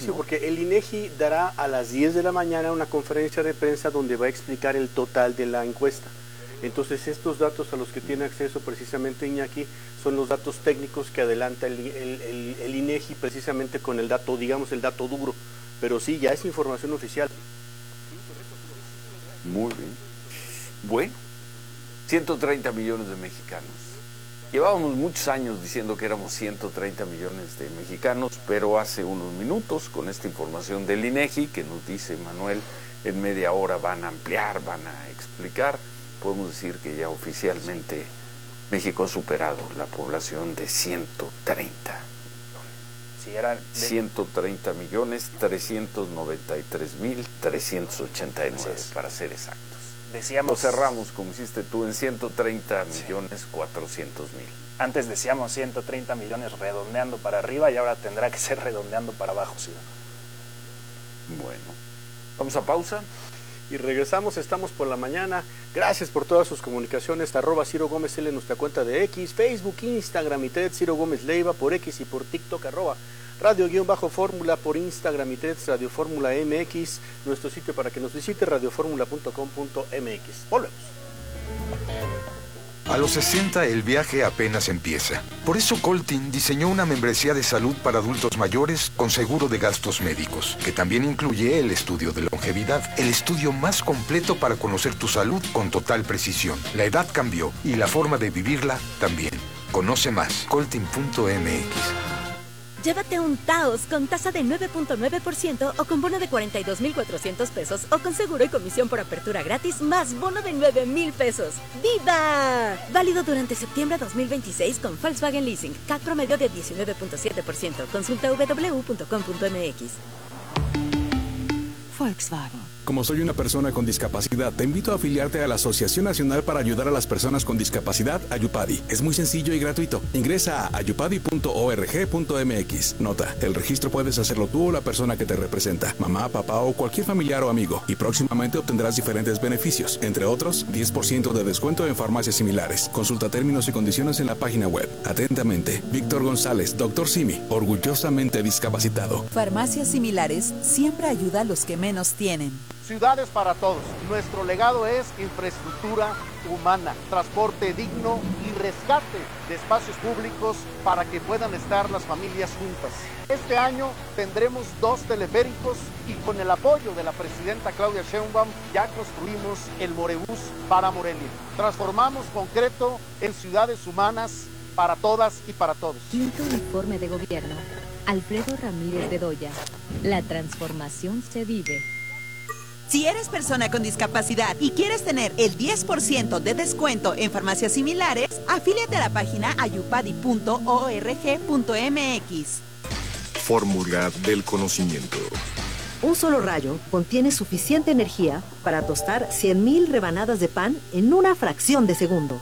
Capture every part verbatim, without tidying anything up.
Sí, porque el INEGI dará a las diez de la mañana una conferencia de prensa donde va a explicar el total de la encuesta. Entonces estos datos a los que tiene acceso precisamente Iñaki son los datos técnicos que adelanta el, el, el, el INEGI precisamente con el dato, digamos el dato duro, pero sí, ya es información oficial. Muy bien. Bueno, ciento treinta millones de mexicanos. Llevábamos muchos años diciendo que éramos ciento treinta millones de mexicanos, pero hace unos minutos con esta información del INEGI que nos dice Manuel, en media hora van a ampliar, van a explicar, podemos decir que ya oficialmente México ha superado la población de ciento treinta. Sí, eran de... ciento treinta millones trescientos noventa y tres mil trescientos ochenta y nueve para ser exactos. Decíamos, lo cerramos, como hiciste tú, en ciento treinta millones cuatrocientos mil. Antes decíamos ciento treinta millones redondeando para arriba y ahora tendrá que ser redondeando para abajo, sí. Bueno, vamos a pausa. Y regresamos, estamos por la mañana. Gracias por todas sus comunicaciones. Arroba Ciro Gómez L en nuestra cuenta de X, Facebook, Instagram y T E D Ciro Gómez Leiva por X y por TikTok. Arroba Radio-Fórmula por Instagram y T E D Radio Fórmula M X. Nuestro sitio para que nos visite radioformula punto com punto m x. Volvemos. A los sesenta el viaje apenas empieza. Por eso Coltin diseñó una membresía de salud para adultos mayores con seguro de gastos médicos, que también incluye el estudio de longevidad, el estudio más completo para conocer tu salud con total precisión. La edad cambió y la forma de vivirla también. Conoce más, coltin punto m x. Llévate un Taos con tasa de nueve punto nueve por ciento o con bono de cuarenta y dos mil cuatrocientos pesos o con seguro y comisión por apertura gratis más bono de nueve mil pesos. ¡Viva! Válido durante septiembre dos mil veintiséis con Volkswagen Leasing. C A C promedio de diecinueve punto siete por ciento. Consulta w w w punto com punto m x. Volkswagen. Como soy una persona con discapacidad, te invito a afiliarte a la Asociación Nacional para Ayudar a las Personas con Discapacidad, Ayupadi. Es muy sencillo y gratuito. Ingresa a ayupadi punto org punto m x. Nota, el registro puedes hacerlo tú o la persona que te representa, mamá, papá o cualquier familiar o amigo. Y próximamente obtendrás diferentes beneficios, entre otros, diez por ciento de descuento en farmacias similares. Consulta términos y condiciones en la página web. Atentamente, Víctor González, doctor Simi, orgullosamente discapacitado. Farmacias Similares siempre ayuda a los que menos tienen. Ciudades para todos. Nuestro legado es infraestructura humana, transporte digno y rescate de espacios públicos para que puedan estar las familias juntas. Este año tendremos dos teleféricos y con el apoyo de la presidenta Claudia Sheinbaum ya construimos el Morebús para Morelia. Transformamos concreto en ciudades humanas para todas y para todos. Quinto informe de gobierno. Alfredo Ramírez Bedoya. La transformación se vive. Si eres persona con discapacidad y quieres tener el diez por ciento de descuento en farmacias similares, afíliate a la página ayupadi punto org punto m x. Fórmula del conocimiento. Un solo rayo contiene suficiente energía para tostar cien mil rebanadas de pan en una fracción de segundo.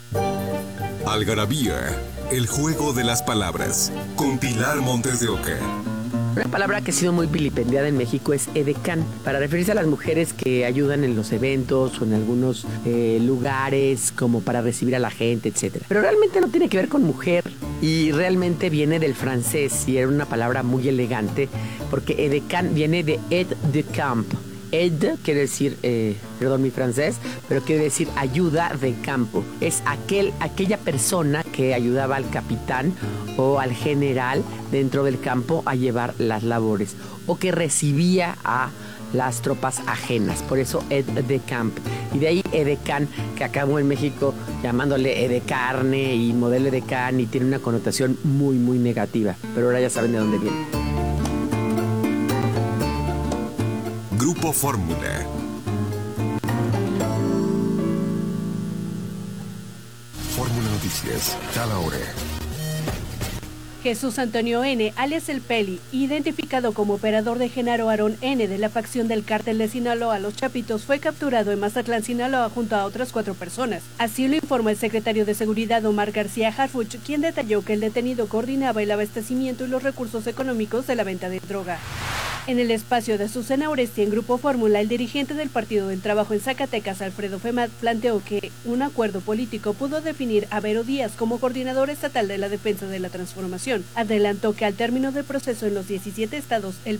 Algarabía, el juego de las palabras, con Pilar Montes de Oca. Una palabra que ha sido muy vilipendiada en México es edecán, para referirse a las mujeres que ayudan en los eventos o en algunos eh, lugares como para recibir a la gente, etcétera. Pero realmente no tiene que ver con mujer y realmente viene del francés y era una palabra muy elegante porque edecán viene de aide de camp. Aide quiere decir, eh, perdón mi francés, pero quiere decir ayuda de campo. Es aquel, aquella persona que ayudaba al capitán o al general dentro del campo a llevar las labores o que recibía a las tropas ajenas, por eso aide de camp. Y de ahí edecán, que acabó en México llamándole edecarne y modelo edecán y tiene una connotación muy muy negativa, pero ahora ya saben de dónde viene. Grupo Fórmula. Fórmula Noticias, cada hora. Jesús Antonio N., alias El Peli, identificado como operador de Genaro Aarón N. de la facción del cártel de Sinaloa Los Chapitos, fue capturado en Mazatlán, Sinaloa, junto a otras cuatro personas. Así lo informó el secretario de Seguridad Omar García Harfuch, quien detalló que el detenido coordinaba el abastecimiento y los recursos económicos de la venta de droga. En el espacio de Susana Oresti en Grupo Fórmula, el dirigente del Partido del Trabajo en Zacatecas, Alfredo Femat, planteó que un acuerdo político pudo definir a Vero Díaz como coordinador estatal de la defensa de la transformación. Adelantó que al término del proceso en los diecisiete estados, el